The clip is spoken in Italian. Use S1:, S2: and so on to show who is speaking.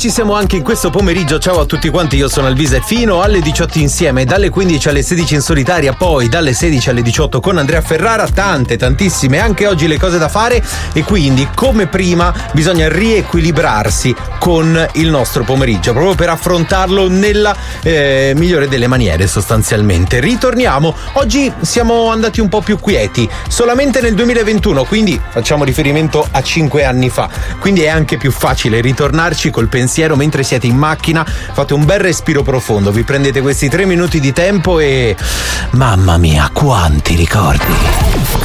S1: ci siamo anche in questo pomeriggio. Ciao a tutti quanti, io sono Alvise, fino alle 18 insieme, dalle 15 alle 16 in solitaria, poi dalle 16 alle 18 con Andrea Ferrara. Tantissime anche oggi le cose da fare, e quindi come prima bisogna riequilibrarsi con il nostro pomeriggio, proprio per affrontarlo nella migliore delle maniere sostanzialmente. Ritorniamo, oggi siamo andati un po' più quieti, solamente nel 2021, quindi facciamo riferimento a 5 anni fa, quindi è anche più facile ritornarci col pensiero mentre siete in macchina. Fate un bel respiro profondo, vi prendete questi 3 minuti di tempo e mamma mia, quanti ricordi.